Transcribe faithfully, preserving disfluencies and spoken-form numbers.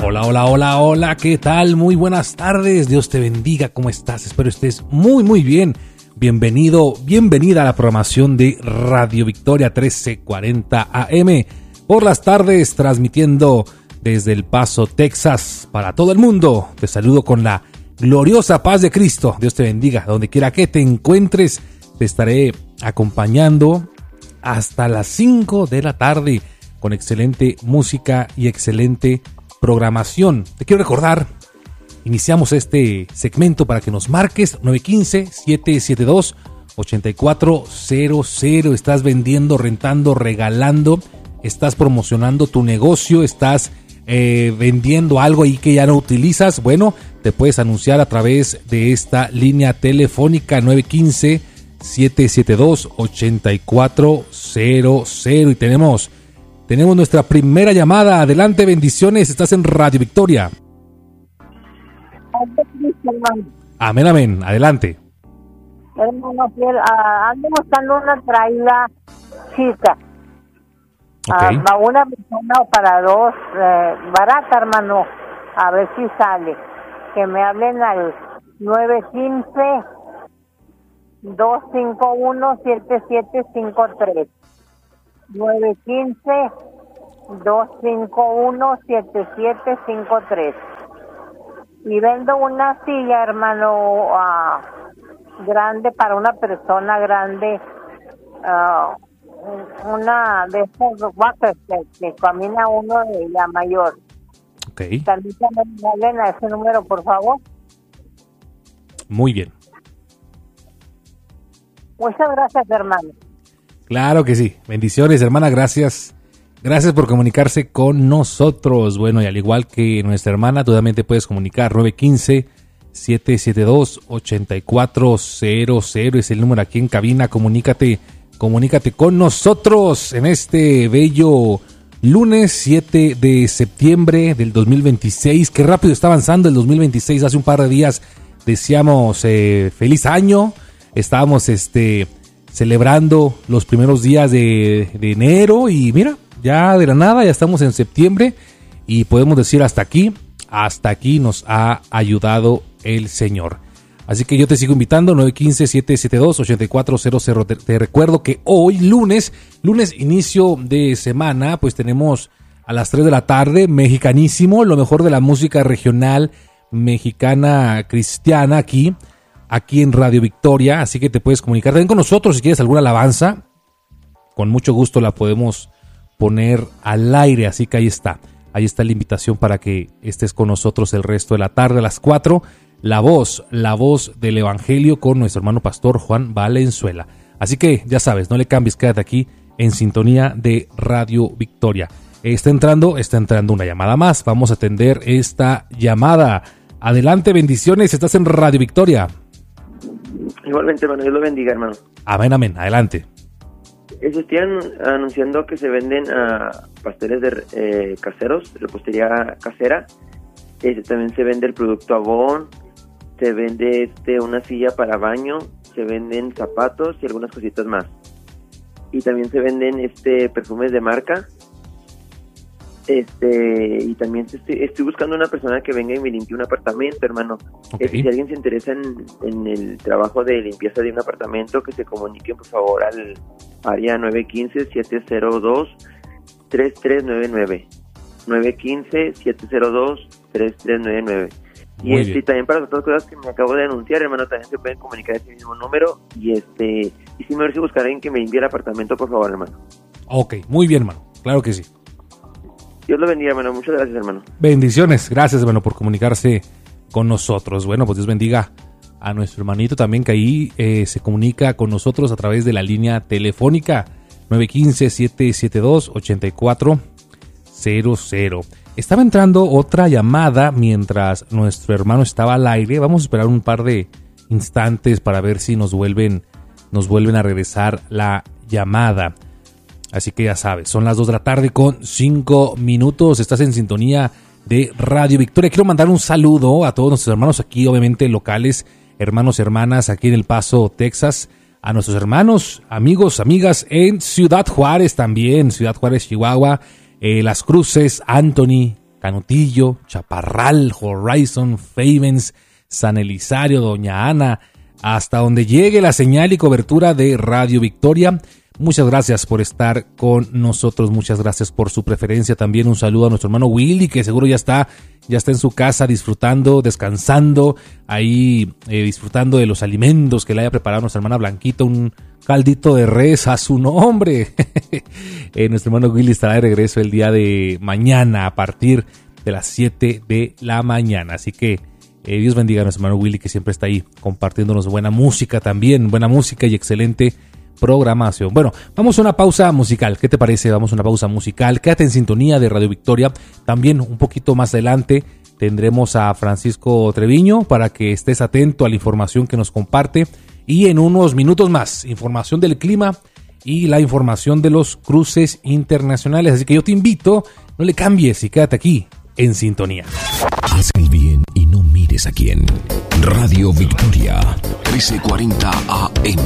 Hola, hola, hola, hola, ¿qué tal? Muy buenas tardes, Dios te bendiga, ¿cómo estás? Espero estés muy, muy bien. Bienvenido, bienvenida a la programación de Radio Victoria trece cuarenta A M. Por las tardes, transmitiendo desde El Paso, Texas, para todo el mundo. Te saludo con la gloriosa paz de Cristo. Dios te bendiga, donde quiera que te encuentres. Te estaré acompañando hasta las cinco de la tarde con excelente música y excelente programación. Te quiero recordar, iniciamos este segmento para que nos marques nueve uno cinco, siete siete dos, ocho cuatro cero cero. Estás vendiendo, rentando, regalando, estás promocionando tu negocio, estás eh, vendiendo algo ahí que ya no utilizas. Bueno, te puedes anunciar a través de esta línea telefónica nueve uno cinco, siete siete dos, ocho cuatro cero cero. Y tenemos Tenemos nuestra primera llamada. Adelante, bendiciones. Estás en Radio Victoria. Amén, amén. Adelante. Hermano fiel, uh, ando buscando una traila chica. Okay. Uh, para una persona o para dos. Eh, barata, hermano. A ver si sale. Que me hablen al nueve uno cinco, dos cinco uno, siete siete cinco tres. nueve uno cinco, dos cinco uno, siete siete cinco tres. Y vendo una silla, hermano, uh, grande para una persona grande, uh, una de esas walkers que, que camina uno de la mayor. Okay. También me hablen a ese número, por favor. Muy bien. Muchas gracias, hermano. Claro que sí. Bendiciones, hermana. Gracias. Gracias por comunicarse con nosotros. Bueno, y al igual que nuestra hermana, tú también te puedes comunicar. nueve uno cinco, siete siete dos, ocho cuatro cero cero es el número aquí en cabina. Comunícate, comunícate con nosotros en este bello lunes siete de septiembre del dos mil veintiséis. Qué rápido está avanzando el dos mil veintiséis. Hace un par de días decíamos eh, feliz año. Estábamos este... celebrando los primeros días de, de enero y mira, ya de la nada, ya estamos en septiembre y podemos decir hasta aquí, hasta aquí nos ha ayudado el Señor. Así que yo te sigo invitando, nueve uno cinco, siete siete dos, ocho cuatro cero cero. Te, te recuerdo que hoy, lunes, lunes inicio de semana, pues tenemos a las tres de la tarde, mexicanísimo, lo mejor de la música regional mexicana cristiana aquí. Aquí en Radio Victoria, así que te puedes comunicar también con nosotros si quieres alguna alabanza, con mucho gusto la podemos poner al aire, así que ahí está, ahí está la invitación para que estés con nosotros el resto de la tarde a las cuatro, la voz, la voz del Evangelio con nuestro hermano pastor Juan Valenzuela, así que ya sabes, no le cambies, quédate aquí en sintonía de Radio Victoria. Está entrando, está entrando una llamada más, vamos a atender esta llamada. Adelante, bendiciones, estás en Radio Victoria. Igualmente, hermano, Dios lo bendiga, hermano. Amén, amén, adelante. Eso están anunciando que se venden uh, pasteles de eh, caseros, repostería casera. Este, también se vende el producto Avon, se vende este una silla para baño, se venden zapatos y algunas cositas más. Y también se venden este perfumes de marca. Este y también estoy, estoy buscando una persona que venga y me limpie un apartamento, hermano. Okay. Este, si alguien se interesa en, en el trabajo de limpieza de un apartamento, que se comuniquen por favor al área nueve uno cinco, siete cero dos, tres tres nueve nueve nueve uno cinco, siete cero dos, tres tres nueve nueve. Y este, también para las otras cosas que me acabo de anunciar, hermano, también se pueden comunicar a ese mismo número. Y este y si me urge buscar a alguien que me limpie el apartamento, por favor, hermano. Ok, muy bien, hermano, claro que sí. Dios lo bendiga, hermano. Muchas gracias, hermano. Bendiciones. Gracias, hermano, por comunicarse con nosotros. Bueno, pues Dios bendiga a nuestro hermanito también que ahí eh, se comunica con nosotros a través de la línea telefónica nueve uno cinco, siete siete dos, ocho cuatro cero cero. Estaba entrando otra llamada mientras nuestro hermano estaba al aire. Vamos a esperar un par de instantes para ver si nos vuelven, nos vuelven a regresar la llamada. Así que ya sabes, son las dos de la tarde con cinco minutos. Estás en sintonía de Radio Victoria. Quiero mandar un saludo a todos nuestros hermanos aquí, obviamente locales, hermanos, hermanas, aquí en El Paso, Texas. A nuestros hermanos, amigos, amigas en Ciudad Juárez también, Ciudad Juárez, Chihuahua, eh, Las Cruces, Anthony, Canutillo, Chaparral, Horizon, Favens, San Elizario, Doña Ana, hasta donde llegue la señal y cobertura de Radio Victoria. Muchas gracias por estar con nosotros, muchas gracias por su preferencia. También un saludo a nuestro hermano Willy, que seguro ya está, ya está en su casa disfrutando, descansando, ahí eh, disfrutando de los alimentos que le haya preparado nuestra hermana Blanquita, un caldito de res a su nombre. eh, nuestro hermano Willy estará de regreso el día de mañana a partir de las siete de la mañana, así que eh, Dios bendiga a nuestro hermano Willy, que siempre está ahí compartiéndonos buena música también, buena música y excelente programación. Bueno, vamos a una pausa musical. ¿Qué te parece? Vamos a una pausa musical. Quédate en sintonía de Radio Victoria. También un poquito más adelante tendremos a Francisco Treviño para que estés atento a la información que nos comparte. Y en unos minutos más, información del clima y la información de los cruces internacionales. Así que yo te invito, no le cambies y quédate aquí en sintonía. Haz el bien y no mires a quién. Radio Victoria, trece cuarenta A M.